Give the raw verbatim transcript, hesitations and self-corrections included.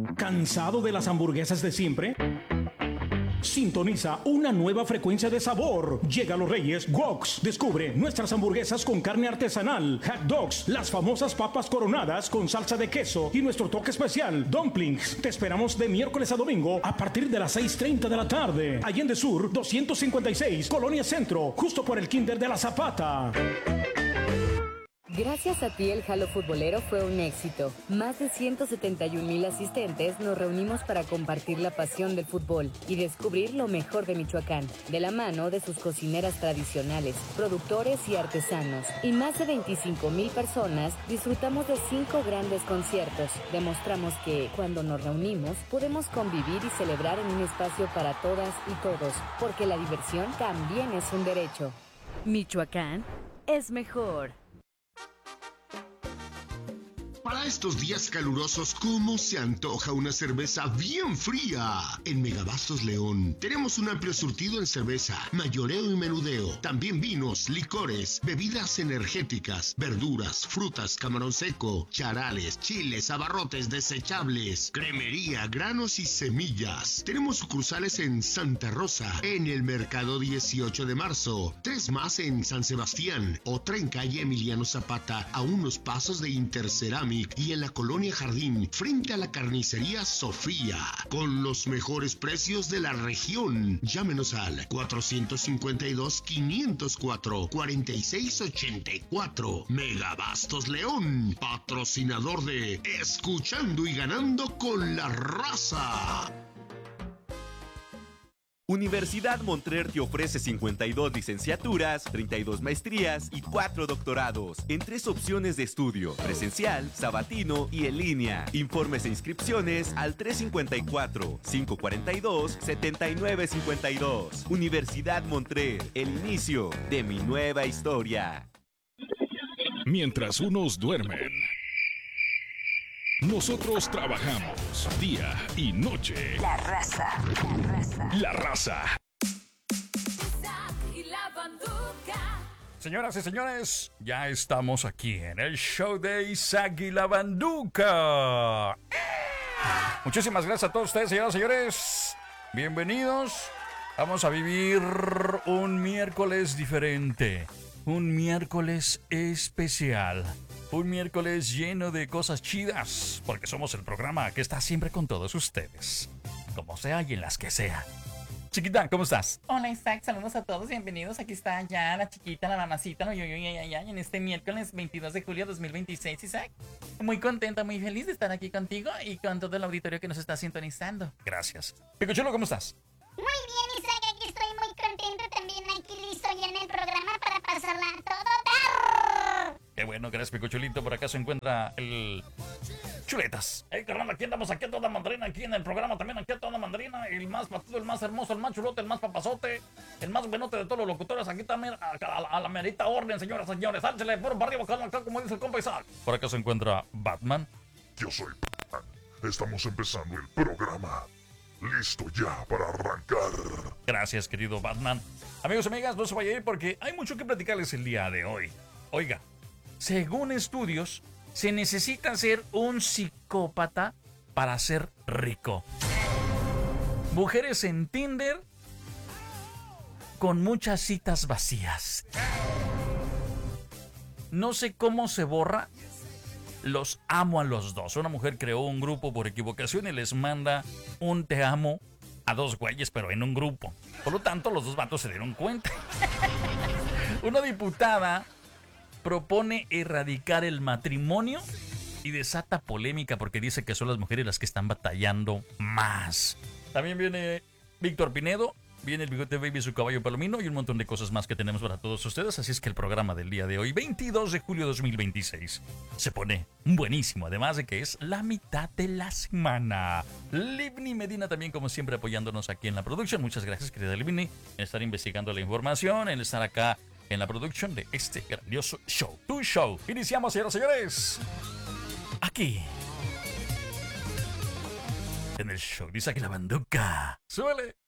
¿Cansado de las hamburguesas de siempre? Sintoniza una nueva frecuencia de sabor. Llega a Los Reyes Woks. Descubre nuestras hamburguesas con carne artesanal, hot dogs, las famosas papas coronadas con salsa de queso y nuestro toque especial, dumplings. Te esperamos de miércoles a domingo a partir de las seis treinta de la tarde. Allende Sur doscientos cincuenta y seis, Colonia Centro, justo por el Kinder de la Zapata. Gracias a ti el Jalo Futbolero fue un éxito. Más de ciento setenta y un mil asistentes nos reunimos para compartir la pasión del fútbol y descubrir lo mejor de Michoacán, de la mano de sus cocineras tradicionales, productores y artesanos. Y más de veinticinco mil personas disfrutamos de cinco grandes conciertos. Demostramos que, cuando nos reunimos, podemos convivir y celebrar en un espacio para todas y todos, porque la diversión también es un derecho. Michoacán es mejor. Para estos días calurosos, ¿cómo se antoja una cerveza bien fría? En Megabastos León tenemos un amplio surtido en cerveza, mayoreo y menudeo. También vinos, licores, bebidas energéticas, verduras, frutas, camarón seco, charales, chiles, abarrotes desechables, cremería, granos y semillas. Tenemos sucursales en Santa Rosa, en el Mercado dieciocho de marzo, tres más en San Sebastián, otra en calle Emiliano Zapata, a unos pasos de Interceramic, y en la Colonia Jardín, frente a la carnicería Sofía, con los mejores precios de la región. Llámenos al cuatro cinco dos, cinco cero cuatro, cuatro seis ocho cuatro. Megabastos León, patrocinador de Escuchando y Ganando con la Raza. Universidad Montclair te ofrece cincuenta y dos licenciaturas, treinta y dos maestrías y cuatro doctorados en tres opciones de estudio: presencial, sabatino y en línea. Informes e inscripciones al tres cinco cuatro, cinco cuatro dos, siete nueve cinco dos. Universidad Montclair, el inicio de mi nueva historia. Mientras unos duermen, nosotros trabajamos día y noche. La raza, la raza. La raza. Señoras y señores, ya estamos aquí en el show de Isaac y la Banduca. Muchísimas gracias a todos ustedes, señoras y señores. Bienvenidos. Vamos a vivir un miércoles diferente. Un miércoles especial. Un miércoles lleno de cosas chidas, porque somos el programa que está siempre con todos ustedes, como sea y en las que sea. Chiquita, ¿cómo estás? Hola Isaac, saludos a todos, bienvenidos. Aquí está ya la chiquita, la mamacita, y en este miércoles veintidós de julio de dos mil veintiséis, Isaac. Muy contenta, muy feliz de estar aquí contigo y con todo el auditorio que nos está sintonizando. Gracias. Picochuelo, ¿cómo estás? Muy bien, Isaac, aquí estoy muy contenta también, aquí listo ya en el programa para pasarla todo dar. Qué bueno, gracias, Picochulito. Por acá se encuentra el Chuletas. Hey, carnal, aquí andamos, aquí a toda mandarina, aquí en el programa también, aquí a toda mandarina. El más patudo, el más hermoso, el más chulote, el más papazote, el más buenote de todos los locutores. Aquí también a, a, a la merita orden, señoras y señores. Álchale, puro para arriba, acá, como dice el compa Isaac. Por acá se encuentra Batman. Yo soy Batman. Estamos empezando el programa. Listo ya para arrancar. Gracias, querido Batman. Amigos y amigas, no se vaya a ir porque hay mucho que platicarles el día de hoy. Oiga, según estudios, se necesita ser un psicópata para ser rico. Mujeres en Tinder con muchas citas vacías. No sé cómo se borra. Los amo a los dos. Una mujer creó un grupo por equivocación y les manda un te amo a dos güeyes, pero en un grupo. Por lo tanto, los dos vatos se dieron cuenta. Una diputada propone erradicar el matrimonio y desata polémica porque dice que son las mujeres las que están batallando más. También viene Víctor Pinedo, viene el Bigote Baby, su caballo palomino y un montón de cosas más que tenemos para todos ustedes. Así es que el programa del día de hoy, veintidós de julio de dos mil veintiséis, se pone buenísimo. Además de que es la mitad de la semana. Livni Medina también, como siempre, apoyándonos aquí en la producción. Muchas gracias, querida Livni, en estar investigando la información, en estar acá en la producción de este grandioso show. Tu show. Iniciamos, señoras y señores. Aquí. En el show de Isaac y la Banduca. ¡Súbele!